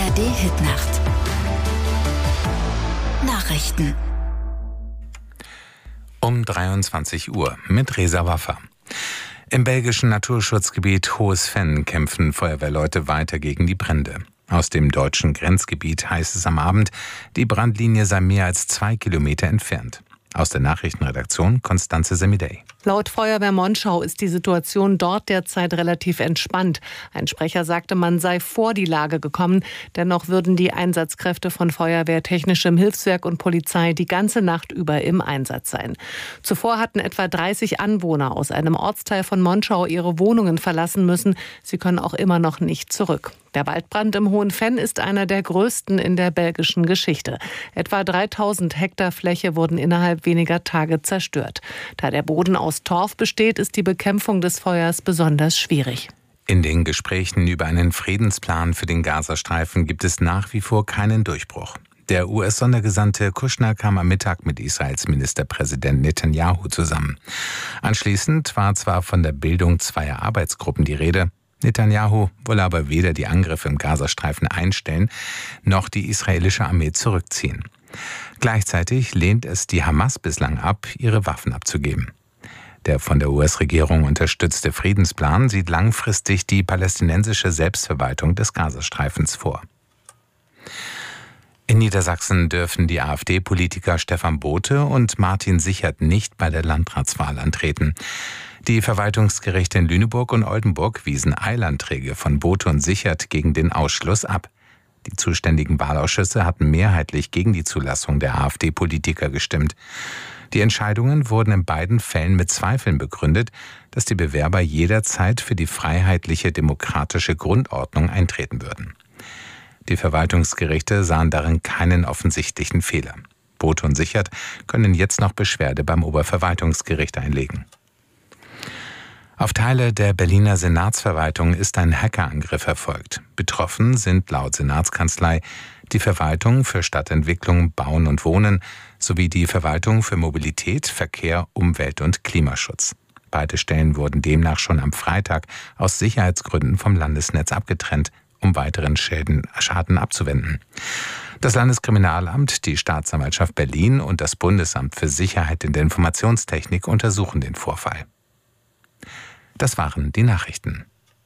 ARD-Hitnacht. Nachrichten. Um 23 Uhr mit Reza Waffa. Im belgischen Naturschutzgebiet Hohes Venn kämpfen Feuerwehrleute weiter gegen die Brände. Aus dem deutschen Grenzgebiet heißt es am Abend, die Brandlinie sei mehr als 2 Kilometer entfernt. Aus der Nachrichtenredaktion Constanze Semidey. Laut Feuerwehr Monschau ist die Situation dort derzeit relativ entspannt. Ein Sprecher sagte, man sei vor die Lage gekommen. Dennoch würden die Einsatzkräfte von Feuerwehr, Technischem Hilfswerk und Polizei die ganze Nacht über im Einsatz sein. Zuvor hatten etwa 30 Anwohner aus einem Ortsteil von Monschau ihre Wohnungen verlassen müssen. Sie können auch immer noch nicht zurück. Der Waldbrand im Hohen Venn ist einer der größten in der belgischen Geschichte. Etwa 3000 Hektar Fläche wurden innerhalb weniger Tage zerstört. Da der Boden aus Torf besteht, ist die Bekämpfung des Feuers besonders schwierig. In den Gesprächen über einen Friedensplan für den Gazastreifen gibt es nach wie vor keinen Durchbruch. Der US-Sondergesandte Kushner kam am Mittag mit Israels Ministerpräsident Netanyahu zusammen. Anschließend war zwar von der Bildung zweier Arbeitsgruppen die Rede, Netanyahu wolle aber weder die Angriffe im Gazastreifen einstellen, noch die israelische Armee zurückziehen. Gleichzeitig lehnt es die Hamas bislang ab, ihre Waffen abzugeben. Der von der US-Regierung unterstützte Friedensplan sieht langfristig die palästinensische Selbstverwaltung des Gazastreifens vor. In Niedersachsen dürfen die AfD-Politiker Stefan Bothe und Martin Sichert nicht bei der Landratswahl antreten. Die Verwaltungsgerichte in Lüneburg und Oldenburg wiesen Eilanträge von Bothe und Sichert gegen den Ausschluss ab. Die zuständigen Wahlausschüsse hatten mehrheitlich gegen die Zulassung der AfD-Politiker gestimmt. Die Entscheidungen wurden in beiden Fällen mit Zweifeln begründet, dass die Bewerber jederzeit für die freiheitliche demokratische Grundordnung eintreten würden. Die Verwaltungsgerichte sahen darin keinen offensichtlichen Fehler. Bothe und Sichert können jetzt noch Beschwerde beim Oberverwaltungsgericht einlegen. Auf Teile der Berliner Senatsverwaltung ist ein Hackerangriff erfolgt. Betroffen sind laut Senatskanzlei die Verwaltung für Stadtentwicklung, Bauen und Wohnen sowie die Verwaltung für Mobilität, Verkehr, Umwelt und Klimaschutz. Beide Stellen wurden demnach schon am Freitag aus Sicherheitsgründen vom Landesnetz abgetrennt, um weiteren Schaden abzuwenden. Das Landeskriminalamt, die Staatsanwaltschaft Berlin und das Bundesamt für Sicherheit in der Informationstechnik untersuchen den Vorfall. Das waren die Nachrichten.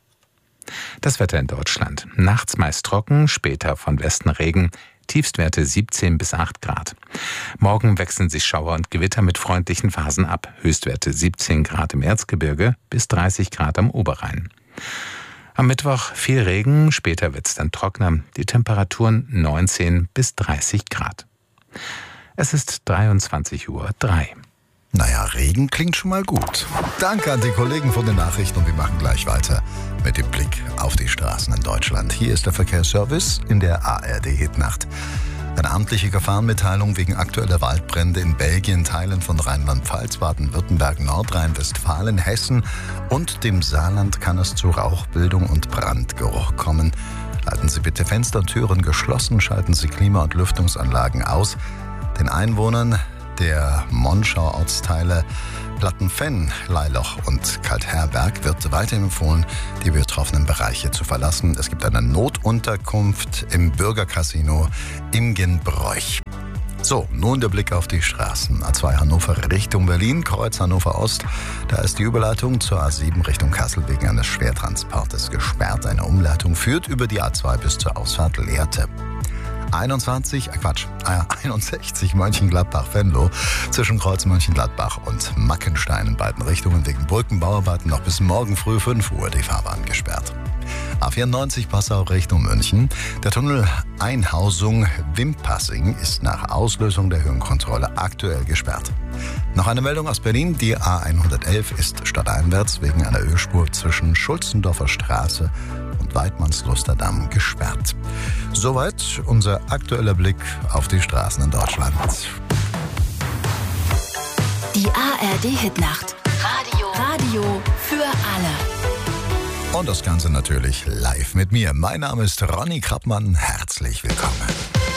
Das Wetter in Deutschland. Nachts meist trocken, später von Westen Regen, Tiefstwerte 17 bis 8 Grad. Morgen wechseln sich Schauer und Gewitter mit freundlichen Phasen ab. Höchstwerte 17 Grad im Erzgebirge bis 30 Grad am Oberrhein. Am Mittwoch viel Regen, später wird es dann trockener. Die Temperaturen 19 bis 30 Grad. Es ist 23:03 Uhr. Naja, Regen klingt schon mal gut. Danke an die Kollegen von den Nachrichten und wir machen gleich weiter mit dem Blick auf die Straßen in Deutschland. Hier ist der Verkehrsservice in der ARD-Hitnacht. Eine amtliche Gefahrenmitteilung wegen aktueller Waldbrände in Belgien, Teilen von Rheinland-Pfalz, Baden-Württemberg, Nordrhein-Westfalen, Hessen und dem Saarland kann es zu Rauchbildung und Brandgeruch kommen. Halten Sie bitte Fenster und Türen geschlossen, schalten Sie Klima- und Lüftungsanlagen aus. Den Einwohnern der Monschau-Ortsteile Plattenfenn, Leiloch und Kaltherberg wird weiterhin empfohlen, die betroffenen Bereiche zu verlassen. Es gibt eine Notunterkunft im Bürgercasino Imgenbroich. So, nun der Blick auf die Straßen. A2 Hannover Richtung Berlin, Kreuz Hannover Ost. Da ist die Überleitung zur A7 Richtung Kassel wegen eines Schwertransportes gesperrt. Eine Umleitung führt über die A2 bis zur Ausfahrt Lehrte. 61 Mönchengladbach-Venlo zwischen Kreuz Mönchengladbach und Mackenstein in beiden Richtungen wegen Brückenbauarbeiten noch bis morgen früh 5 Uhr die Fahrbahn gesperrt. A94 Passau Richtung München. Der Tunnel Einhausung Wimpassing ist nach Auslösung der Höhenkontrolle aktuell gesperrt. Noch eine Meldung aus Berlin. Die A111 ist stadteinwärts wegen einer Ölspur zwischen Schulzendorfer Straße und Weidmannslusterdam gesperrt. Soweit unser aktueller Blick auf die Straßen in Deutschland. Die ARD-Hitnacht. Radio für alle. Und das Ganze natürlich live mit mir. Mein Name ist Ronny Krappmann. Herzlich willkommen.